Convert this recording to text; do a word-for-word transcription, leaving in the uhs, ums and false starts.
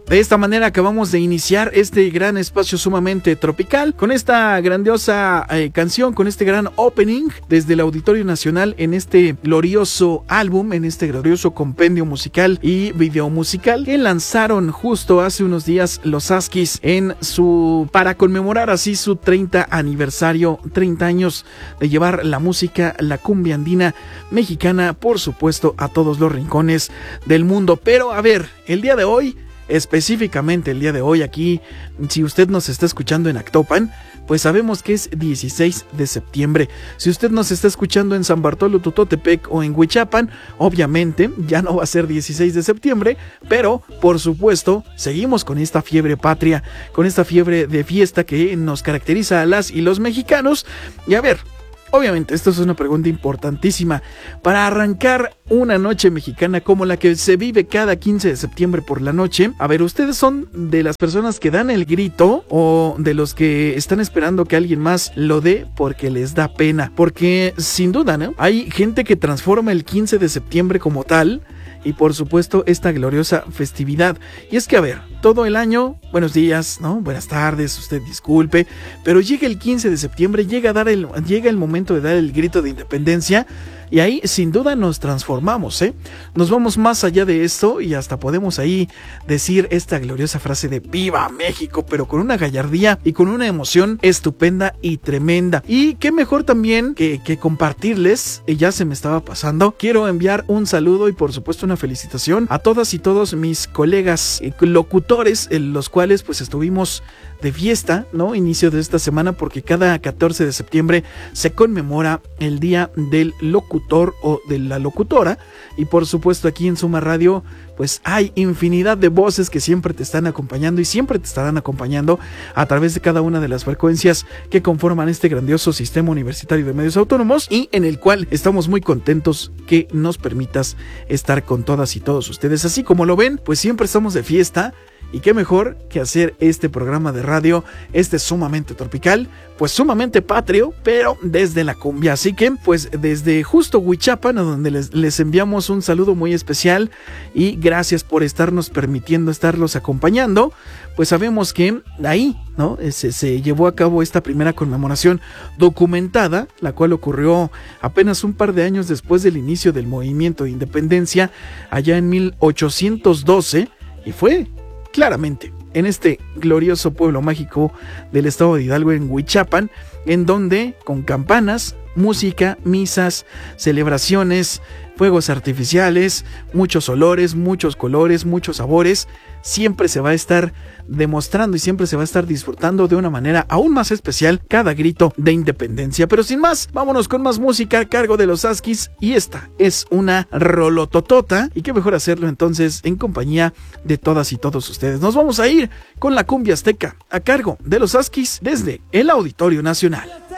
De esta manera acabamos de iniciar este gran espacio sumamente tropical con esta grandiosa eh, canción, con este gran opening desde el Auditorio Nacional en este glorioso álbum, en este glorioso compendio musical y video musical que lanzaron justo hace unos días los Huskies en su para conmemorar así su treinta aniversario, treinta años de llevar la música, la cumbia andina mexicana, por supuesto, a todos los rincones del mundo. Pero a ver, el día de hoy, específicamente el día de hoy aquí, si usted nos está escuchando en Actopan, pues sabemos que es dieciséis de septiembre. Si usted nos está escuchando en San Bartolo Tototepec o en Huichapan, obviamente ya no va a ser dieciséis de septiembre, pero por supuesto seguimos con esta fiebre patria, con esta fiebre de fiesta que nos caracteriza a las y los mexicanos. Y a ver, obviamente, esto es una pregunta importantísima. Para arrancar una noche mexicana como la que se vive cada quince de septiembre por la noche, a ver, ¿ustedes son de las personas que dan el grito o de los que están esperando que alguien más lo dé porque les da pena? Porque sin duda, ¿no? Hay gente que transforma el quince de septiembre como tal y por supuesto esta gloriosa festividad. Y es que a ver, todo el año, buenos días, ¿no? Buenas tardes, usted disculpe, pero llega el quince de septiembre, llega a dar el, llega el momento de dar el grito de independencia. Y ahí sin duda nos transformamos, ¿eh? Nos vamos más allá de esto y hasta podemos ahí decir esta gloriosa frase de ¡Viva México! Pero con una gallardía y con una emoción estupenda y tremenda. Y qué mejor también que, que compartirles, y ya se me estaba pasando, quiero enviar un saludo y por supuesto una felicitación a todas y todos mis colegas eh, locutores, en los cuales pues estuvimos de fiesta, ¿no? Inicio de esta semana, porque cada catorce de septiembre se conmemora el Día del Locutor o de la Locutora, y por supuesto aquí en Suma Radio pues hay infinidad de voces que siempre te están acompañando y siempre te estarán acompañando a través de cada una de las frecuencias que conforman este grandioso sistema universitario de medios autónomos, y en el cual estamos muy contentos que nos permitas estar con todas y todos ustedes. Así como lo ven, pues siempre estamos de fiesta. Y qué mejor que hacer este programa de radio, este sumamente tropical, pues sumamente patrio, pero desde la cumbia. Así que, pues desde justo Huichapan, a donde les, les enviamos un saludo muy especial y gracias por estarnos permitiendo estarlos acompañando. Pues sabemos que ahí, ¿no? Se, se llevó a cabo esta primera conmemoración documentada, la cual ocurrió apenas un par de años después del inicio del movimiento de independencia, allá en mil ochocientos doce, y fue claramente en este glorioso pueblo mágico del estado de Hidalgo, en Huichapan, en donde con campanas, música, misas, celebraciones, fuegos artificiales, muchos olores, muchos colores, muchos sabores, siempre se va a estar demostrando y siempre se va a estar disfrutando de una manera aún más especial cada grito de independencia. Pero sin más, vámonos con más música a cargo de los Huskies, y esta es una rolototota, y qué mejor hacerlo entonces en compañía de todas y todos ustedes. Nos vamos a ir con la cumbia azteca a cargo de los Huskies desde el Auditorio Nacional.